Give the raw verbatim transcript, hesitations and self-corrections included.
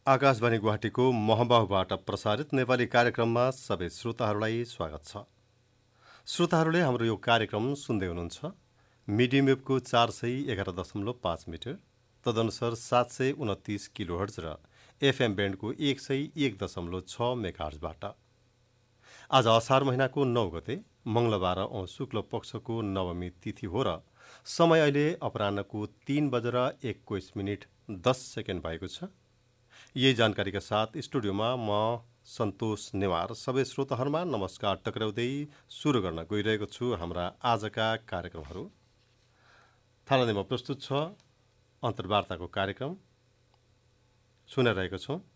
आकाशवाणी गुवाहाटीको महबाहुबाट प्रसारित नेपाली कार्यक्रममा सबै श्रोताहरूलाई स्वागत छ। श्रोताहरूले हाम्रो यो कार्यक्रम सुन्दै हुनुहुन्छ मिडियम वेभको चार सय एघार दशमलव पाँच मिटर, तदनुसार सात सय उनतिस किलो हर्ज र एफएम ब्यान्डको एक सय एक दशमलव छ मेगाहर्जबाट। आज असार महिनाको नौ गते मङ्गलबार औं शुक्ल पक्षको नवमी तिथि हो र समय अहिले अपराह्नको तीन बजेर एक्काइस मिनट दस सेकेन्ड भएको छ। यही जानकारीका साथ स्टुडियोमा म सन्तोष नेवार सबै श्रोताहरूमा नमस्कार टक्राउँदै सुरु गर्न गइरहेको छु हाम्रा आजका कार्यक्रमहरू। थालनीमा प्रस्तुत छ अन्तर्वार्ताको कार्यक्रम सुनिरहेको छौँ।